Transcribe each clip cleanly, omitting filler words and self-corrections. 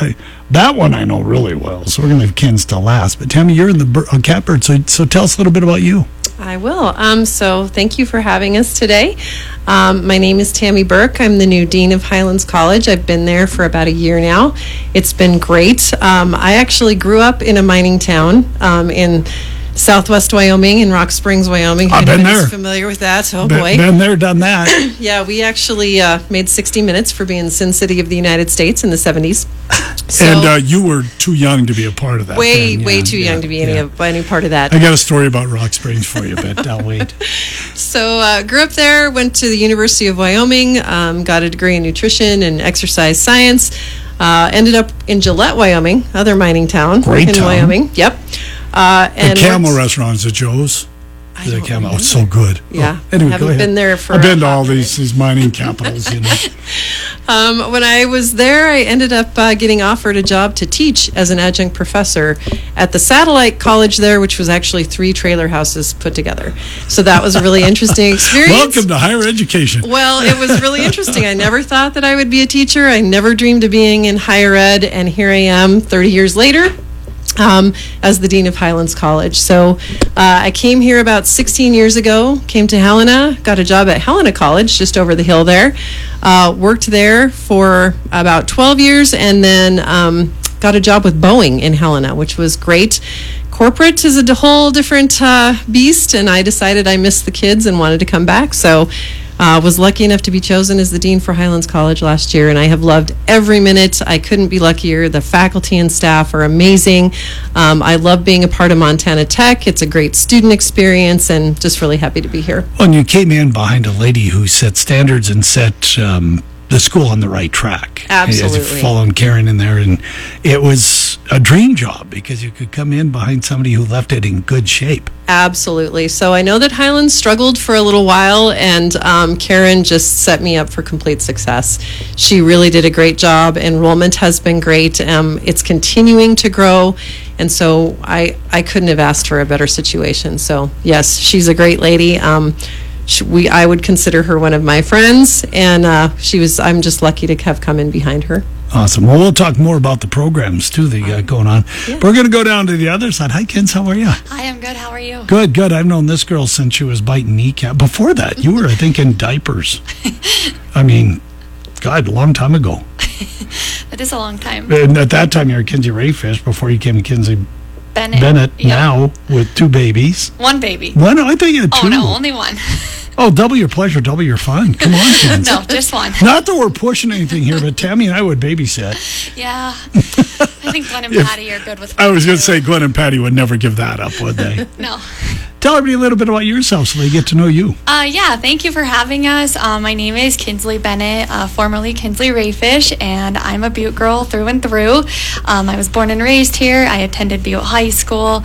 That one I know really well, so we're going to have Ken still last. But Tammy, you're in the Catbird, so tell us a little bit about you. I will. So thank you for having us today. My name is Tammy Burke. I'm the new Dean of Highlands College. I've been there for about a year now. It's been great. I actually grew up in a mining town in Southwest Wyoming, in Rock Springs, Wyoming. I've been there. Familiar with that? Oh, boy. Been there, done that. Yeah, we actually made 60 Minutes for being Sin City of the United States in the 70s. So, and you were too young to be a part of that. Way too young to be any part of that. I got a story about Rock Springs for you, but I'll wait. So grew up there, went to the University of Wyoming, got a degree in nutrition and exercise science. Ended up in Gillette, Wyoming, other mining town. Great in town. Wyoming. Yep. And the Camel restaurants at Joe's. The Camel, it's so good. Yeah. Oh, anyway, haven't been there for. I've been to all these mining capitals, you know. When I was there, I ended up getting offered a job to teach as an adjunct professor at the satellite college there, which was actually 3 trailer houses put together. So that was a really interesting experience. Welcome to higher education. Well, it was really interesting. I never thought that I would be a teacher. I never dreamed of being in higher ed, and here I am 30 years later. As the Dean of Highlands College. So I came here about 16 years ago, came to Helena, got a job at Helena College just over the hill there, worked there for about 12 years, and then got a job with Boeing in Helena, which was great. Corporate is a whole different beast, and I decided I missed the kids and wanted to come back. So was lucky enough to be chosen as the Dean for Highlands College last year, and I have loved every minute. I couldn't be luckier. The faculty and staff are amazing. I love being a part of Montana Tech. It's a great student experience, and just really happy to be here. Well, and you came in behind a lady who set standards and set the school on the right track. Absolutely. Following Karen in there, and it was a dream job because you could come in behind somebody who left it in good shape. Absolutely. So I know that Highlands struggled for a little while, and Karen just set me up for complete success. She really did a great job. Enrollment has been great. It's continuing to grow, and so I couldn't have asked for a better situation. So yes, she's a great lady. I would consider her one of my friends, and I'm just lucky to have come in behind her. Awesome. Well, we'll talk more about the programs, too, that you got going on. Yeah. We're going to go down to the other side. Hi, Kens. How are you? I am good. How are you? Good. I've known this girl since she was biting kneecap. Before that, you were, I think, in diapers. I mean, God, a long time ago. That is a long time. And at that time, you were Kinsey Rayfish before you came to Kinsey Bennett yep. Now with 2 babies. 1 baby. One? I think you had 2. Oh, no, only 1. Oh, double your pleasure, double your fun. Come on, Ken. No, just 1. Not that we're pushing anything here, but Tammy and I would babysit. Yeah. I think Glenn and Patty are good with I was going to say Glenn and Patty would never give that up, would they? No. Tell everybody a little bit about yourself so they get to know you. Yeah, thank you for having us. My name is Kinsley Bennett, formerly Kinsley Rayfish, and I'm a Butte girl through and through. I was born and raised here. I attended Butte High School.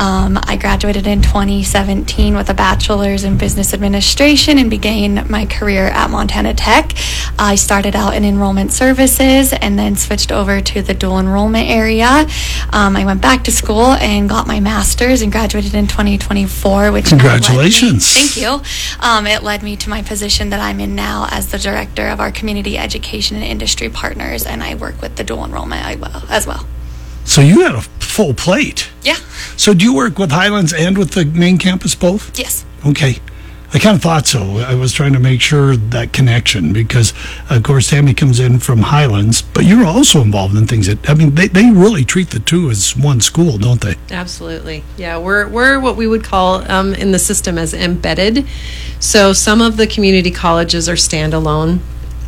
I graduated in 2017 with a bachelor's in business administration and began my career at Montana Tech. I started out in enrollment services and then switched over to the dual enrollment area. I went back to school and got my master's and graduated in 2024. Which congratulations. Thank you. It led me to my position that I'm in now as the director of our community education and industry partners, and I work with the dual enrollment as well. So you had a full plate. Yeah. So do you work with Highlands and with the main campus both? Yes. Okay. I kind of thought so. I was trying to make sure that connection because, of course, Tammy comes in from Highlands, but you're also involved in things that, I mean, they really treat the two as one school, don't they? Absolutely. Yeah, we're what we would call in the system as embedded. So some of the community colleges are standalone,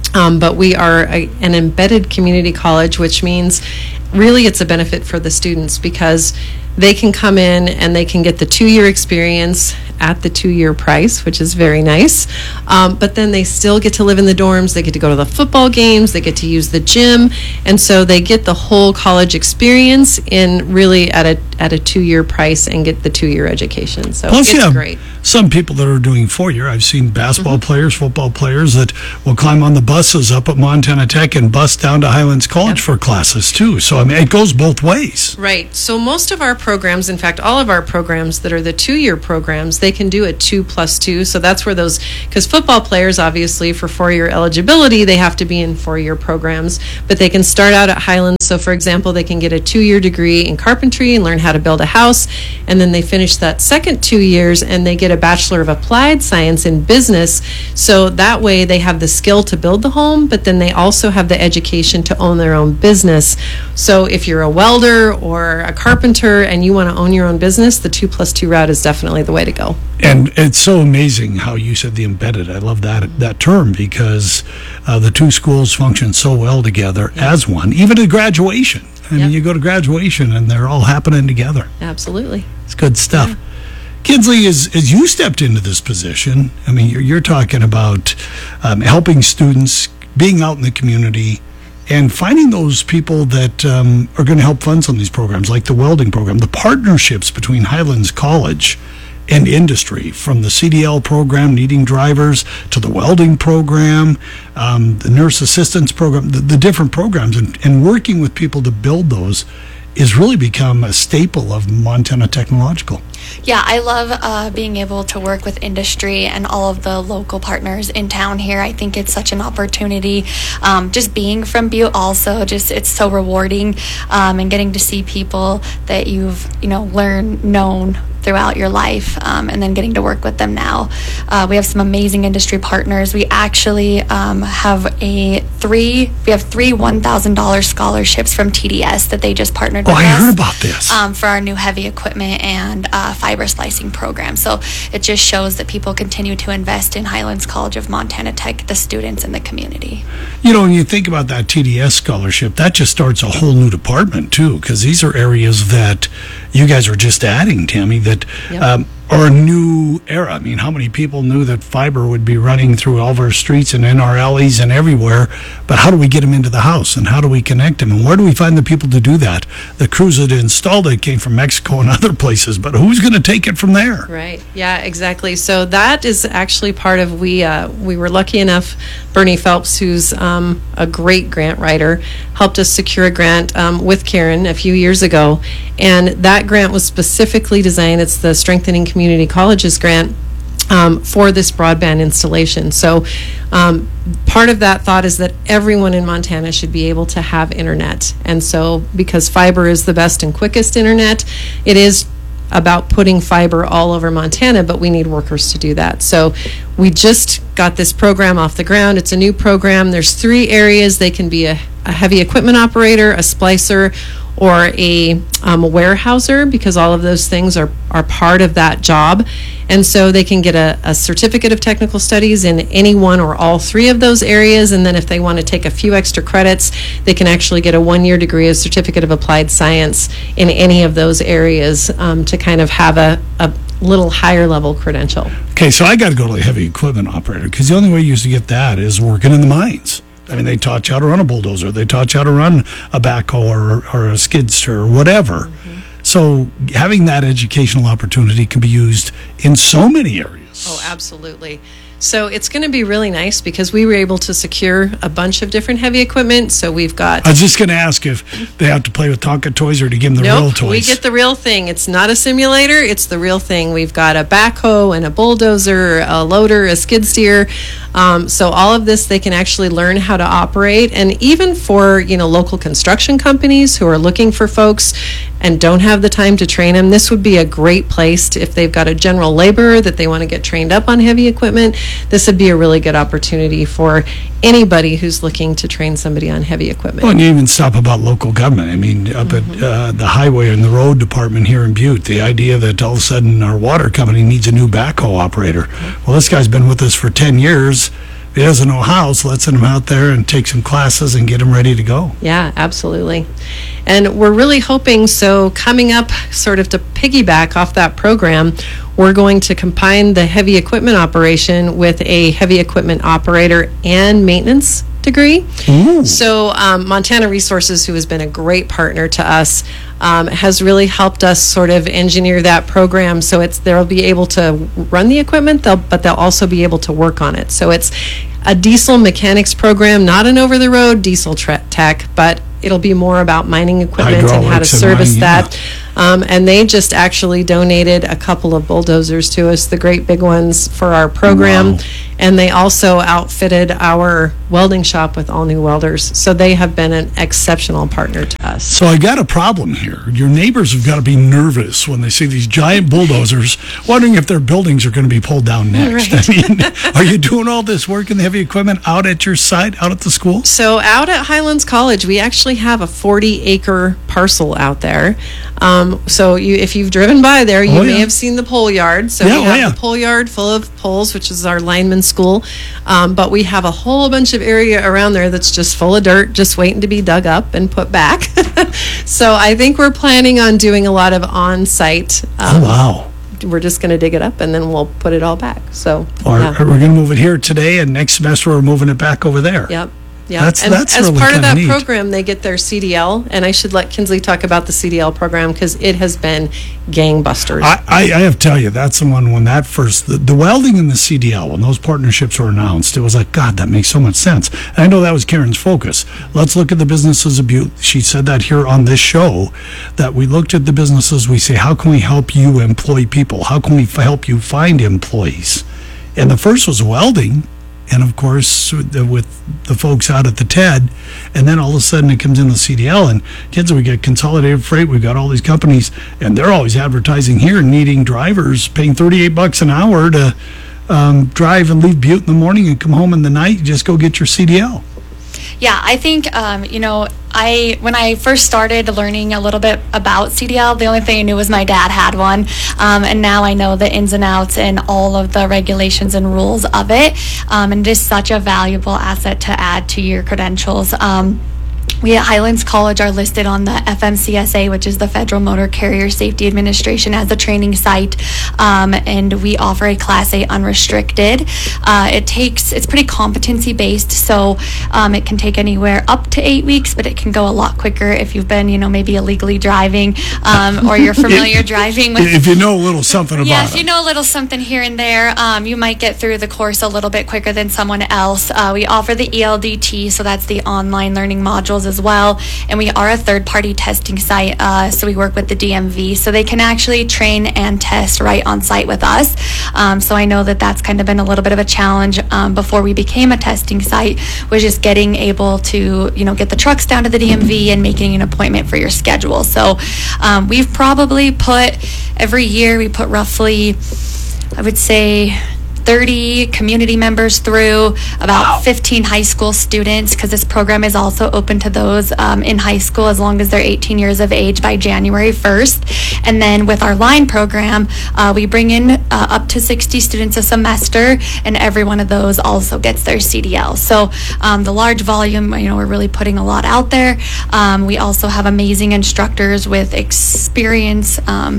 but we are an embedded community college, which means really it's a benefit for the students because they can come in and they can get the 2-year experience at the 2-year price, which is very nice. But then they still get to live in the dorms. They get to go to the football games. They get to use the gym. And so they get the whole college experience in really at a 2-year price and get the 2-year education. So Plus, it's great. some people that are doing 4-year. I've seen basketball players, football players that will climb on the buses up at Montana Tech and bus down to Highlands College for classes too. So, I mean, it goes both ways. Right. So most of our programs, in fact, all of our programs that are the 2-year programs, they can do a 2+2. So that's where those, because football players, obviously, for 4-year eligibility, they have to be in 4-year programs, but they can start out at Highlands. So, for example, they can get a 2-year degree in carpentry and learn how to build a house, and then they finish that second 2 years and they get a Bachelor of Applied Science in business. So that way they have the skill to build the home, but then they also have the education to own their own business. So if you're a welder or a carpenter and you want to own your own business, the 2+2 route is definitely the way to go. And it's so amazing how you said the embedded. I love that term, because the two schools function so well together as one, even at graduation. I mean, you go to graduation and they're all happening together. Absolutely. It's good stuff. Yeah. Kinsley, as you stepped into this position, I mean, you're talking about helping students, being out in the community, and finding those people that are going to help fund some of these programs, like the welding program, the partnerships between Highlands College and industry, from the CDL program needing drivers to the welding program, the nurse assistance program, the different programs, and working with people to build those has really become a staple of Montana Technological. Yeah, I love being able to work with industry and all of the local partners in town here. I think it's such an opportunity. Just being from Butte also, it's so rewarding, and getting to see people that you've, known throughout your life, and then getting to work with them now. We have some amazing industry partners. We actually have three $1,000 scholarships from TDS that they just partnered with us. I heard about this. For our new heavy equipment and fiber splicing program. So it just shows that people continue to invest in Highlands College of Montana Tech, the students and the community. When you think about that TDS scholarship, that just starts a whole new department too, because these are areas that you guys are just adding, Tammy, that are a new era. I mean, how many people knew that fiber would be running through all of our streets and in our alleys and everywhere? But how do we get them into the house, and how do we connect them, and where do we find the people to do that? The crews that installed it came from Mexico and other places, but who's going to take it from there? Right. Yeah, exactly. So that is actually part of, we were lucky enough, Bernie Phelps, who's a great grant writer, helped us secure a grant with Karen a few years ago. And that grant was specifically designed, it's the Strengthening Community Colleges grant, for this broadband installation. So part of that thought is that everyone in Montana should be able to have internet. And so because fiber is the best and quickest internet, it is about putting fiber all over Montana, but we need workers to do that. So we just got this program off the ground. It's a new program. There's 3 areas. They can be a heavy equipment operator, a splicer, or a warehouser, because all of those things are part of that job. And so they can get a certificate of technical studies in any one or all 3 of those areas. And then if they want to take a few extra credits, they can actually get a 1-year degree, a certificate of applied science in any of those areas, to kind of have a little higher level credential. Okay, so I got to go to the heavy equipment operator, because the only way you used to get that is working in the mines. I mean, they taught you how to run a bulldozer. They taught you how to run a backhoe or a skid steer or whatever. Mm-hmm. So having that educational opportunity can be used in so many areas. Oh, absolutely. So it's going to be really nice, because we were able to secure a bunch of different heavy equipment. So we've got... I was just going to ask if they have to play with Tonka toys or to give them the real toys. We get the real thing. It's not a simulator. It's the real thing. We've got a backhoe and a bulldozer, a loader, a skid steer. So all of this, they can actually learn how to operate. And even for, local construction companies who are looking for folks and don't have the time to train them, this would be a great place if they've got a general laborer that they want to get trained up on heavy equipment. This would be a really good opportunity for anybody who's looking to train somebody on heavy equipment. Well, and you even stop about local government. I mean, up at the highway and the road department here in Butte, the idea that all of a sudden our water company needs a new backhoe operator. Well, this guy's been with us for 10 years. He doesn't know how, so let's send him out there and take some classes and get him ready to go. Yeah, absolutely. And we're really hoping, so coming up, sort of to piggyback off that program, we're going to combine the heavy equipment operation with a heavy equipment operator and maintenance degree. Ooh. So Montana Resources, who has been a great partner to us, has really helped us sort of engineer that program. So they'll be able to run the equipment, but they'll also be able to work on it. So it's a diesel mechanics program, not an over-the-road diesel tech, but it'll be more about mining equipment and how to Hydraulics and service mining, that. And they just actually donated a couple of bulldozers to us, the great big ones for our program. Wow. And they also outfitted our welding shop with all new welders. So they have been an exceptional partner to us. So I got a problem here. Your neighbors have got to be nervous when they see these giant bulldozers, wondering if their buildings are going to be pulled down next. Right. I mean, are you doing all this work in the heavy equipment out at your site, out at the school? So out at Highlands College, we actually have a 40-acre parcel out there. So if you've driven by there, you may have seen the pole yard. So we have the pole yard full of poles, which is our lineman school. But we have a whole bunch of area around there that's just full of dirt, just waiting to be dug up and put back. So I think we're planning on doing a lot of on-site. Oh, wow. We're just going to dig it up and then we'll put it all back. So We're going to move it here today, and next semester we're moving it back over there. Yep. Yeah, That's as really part of that neat. program, they get their CDL, and I should let Kinsley talk about the CDL program because it has been gangbusters. I have to tell you, that's the one when that first, the welding and the CDL, when those partnerships were announced, it was like, God, that makes so much sense. And I know that was Karen's focus. Let's look at the businesses of Butte. She said that here on this show, that we looked at the businesses, we say, how can we help you employ people? How can we help you find employees? And the first was welding. And of course, with the folks out at the TED, and then all of a sudden it comes in the CDL, and kids, we get Consolidated Freight, we've got all these companies, and they're always advertising here, needing drivers, paying $38 an hour to drive and leave Butte in the morning and come home in the night. You just go get your CDL. Yeah, I think, when I first started learning a little bit about CDL, the only thing I knew was my dad had one. And now I know the ins and outs and all of the regulations and rules of it. And it is such a valuable asset to add to your credentials. We at Highlands College are listed on the FMCSA, which is the Federal Motor Carrier Safety Administration, as a training site, and we offer a Class A unrestricted. It's pretty competency based, so it can take anywhere up to 8 weeks, but it can go a lot quicker if you've been, maybe illegally driving, or you're familiar driving with. If you know a little something about it. Yeah, if you know a little something here and there, you might get through the course a little bit quicker than someone else. We offer the ELDT, so that's the online learning modules as well, and we are a third-party testing site, so we work with the DMV, so they can actually train and test right on site with us. So I know that's kind of been a little bit of a challenge before we became a testing site, was just getting able to get the trucks down to the DMV and making an appointment for your schedule. So we've probably every year we put roughly, I would say, 30 community members through, about 15 high school students, because this program is also open to those in high school as long as they're 18 years of age by January 1st. And then with our line program, we bring in up to 60 students a semester, and every one of those also gets their CDL. So the large volume, we're really putting a lot out there. We also have amazing instructors with experience,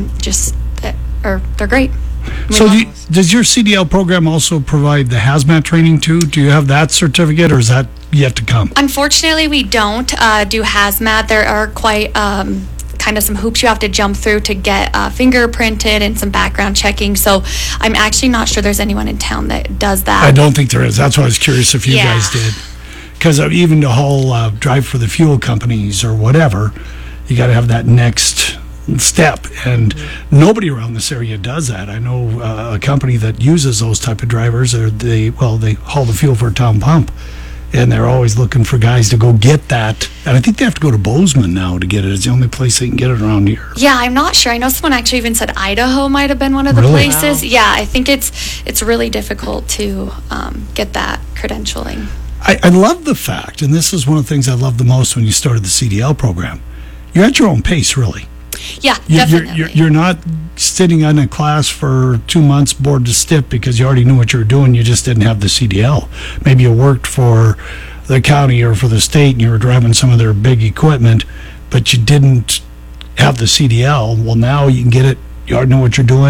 they're great. So does your CDL program also provide the hazmat training too? Do you have that certificate, or is that yet to come? Unfortunately, we don't do hazmat. There are quite kind of some hoops you have to jump through to get fingerprinted and some background checking. So I'm actually not sure there's anyone in town that does that. I don't think there is. That's why I was curious if you guys did. Because even the whole drive for the fuel companies or whatever, you got to have that next step, and nobody around this area does that. I know a company that uses those type of drivers. They haul the fuel for a town pump, and they're always looking for guys to go get that. And I think they have to go to Bozeman now to get it. It's the only place they can get it around here. Yeah, I'm not sure. I know someone actually even said Idaho might have been one of the Really? places. Wow. Yeah, I think it's really difficult to get that credentialing. I love the fact, and this is one of the things I love the most when you started the CDL program, you're at your own pace, really. Yeah, definitely. You're not sitting in a class for 2 months bored to stiff because you already knew what you were doing. You just didn't have the CDL. Maybe you worked for the county or for the state and you were driving some of their big equipment, but you didn't have the CDL. Well, now you can get it. You already know what you're doing. You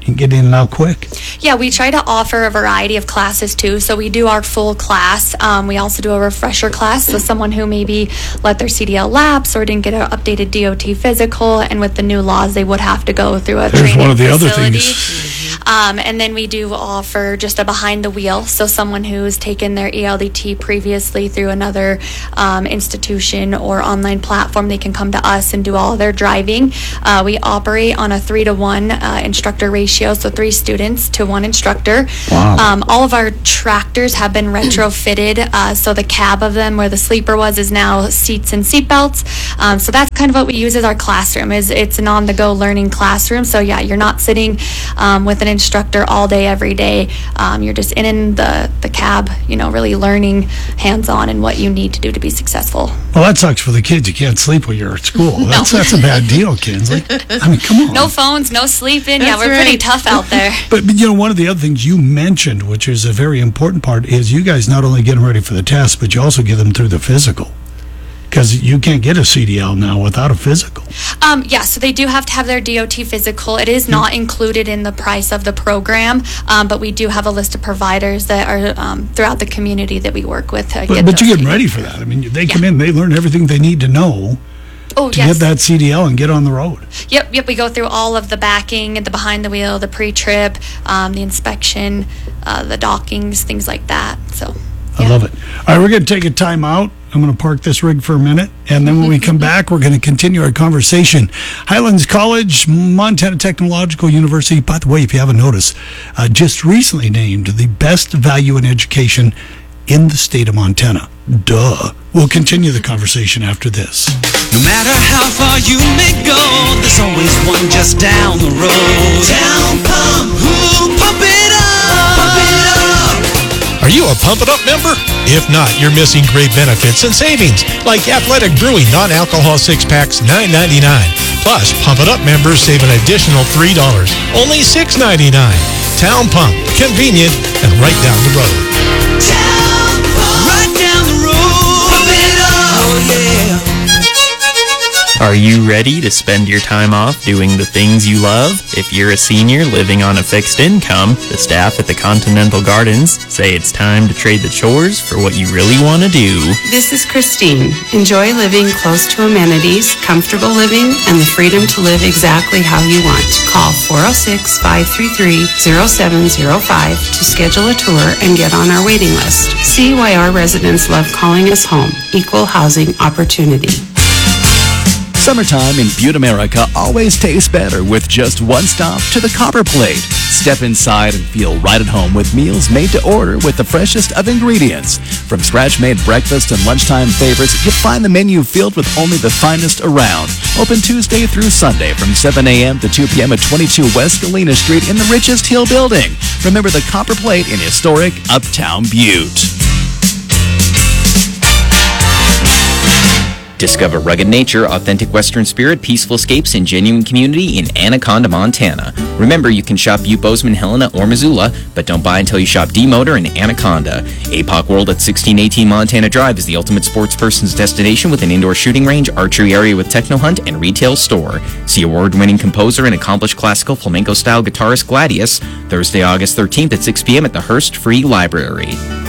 and get in and out quick. Yeah, we try to offer a variety of classes too. So we do our full class. We also do a refresher class. So someone who maybe let their CDL lapse or didn't get an updated DOT physical, and with the new laws, they would have to go through a There's training one of the other facility. things. And then we do offer just a behind the wheel. So someone who's taken their ELDT previously through another institution or online platform, they can come to us and do all of their driving. We operate on a 3-to-1 instructor ratio, so 3 students to 1 instructor. Wow. All of our tractors have been retrofitted, so the cab of them where the sleeper was is now seats and seat belts. So that's kind of what we use as our classroom. It's an on-the-go learning classroom. So yeah, you're not sitting with an instructor all day, every day. You're just in the cab, really learning hands-on and what you need to do to be successful. Well, that sucks for the kids. You can't sleep while you're at school. That's a bad deal, Kinsley. I mean, come on. No phones, no sleeping. That's we're pretty right. tough out there. But one of the other things you mentioned, which is a very important part, is you guys not only get them ready for the test, but you also get them through the physical. Because you can't get a CDL now without a physical. Yeah, so they do have to have their DOT physical. It is not included in the price of the program, but we do have a list of providers that are throughout the community that we work with. But you get them ready for that. I mean, they come in, they learn everything they need to know to get that CDL and get on the road. Yep. We go through all of the backing, the behind the wheel, the pre-trip, the inspection, the dockings, things like that. So I love it. All right, we're going to take a time out. I'm going to park this rig for a minute, and then when we come back, we're going to continue our conversation. Highlands College, Montana Technological University, by the way, if you haven't noticed, just recently named the best value in education in the state of Montana. Duh. We'll continue the conversation after this. No matter how far you may go, there's always one just down the road. Town Pump, who pump it up, pump it up. Are you a Pump It Up member? If not, you're missing great benefits and savings, like Athletic Brewing non-alcohol 6-packs, $9.99. Plus, Pump It Up members save an additional $3, only $6.99. Town Pump, convenient and right down the road. Town Pump, right down the road. Pump it up, oh yeah. Are you ready to spend your time off doing the things you love? If you're a senior living on a fixed income, the staff at the Continental Gardens say it's time to trade the chores for what you really want to do. This is Christine. Enjoy living close to amenities, comfortable living, and the freedom to live exactly how you want. Call 406-533-0705 to schedule a tour and get on our waiting list. See why our residents love calling us home. Equal housing opportunity. Summertime in Butte, America always tastes better with just one stop to the Copper Plate. Step inside and feel right at home with meals made to order with the freshest of ingredients. From scratch-made breakfast and lunchtime favorites, you'll find the menu filled with only the finest around. Open Tuesday through Sunday from 7 a.m. to 2 p.m. at 22 West Galena Street in the Richest Hill Building. Remember the Copper Plate in historic Uptown Butte. Discover rugged nature, authentic Western spirit, peaceful escapes, and genuine community in Anaconda, Montana. Remember, you can shop Butte, Bozeman, Helena, or Missoula, but don't buy until you shop D-Motor in Anaconda. APOC World at 1618 Montana Drive is the ultimate sports person's destination with an indoor shooting range, archery area with techno hunt, and retail store. See award-winning composer and accomplished classical flamenco-style guitarist Gladius Thursday, August 13th at 6 p.m. at the Hearst Free Library.